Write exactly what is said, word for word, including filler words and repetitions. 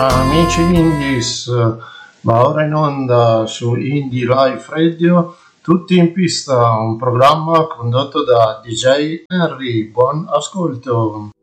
Amici Indies, va ora in onda su Indie Life Radio, Tutti in pista, un programma condotto da D J Henry. Buon ascolto.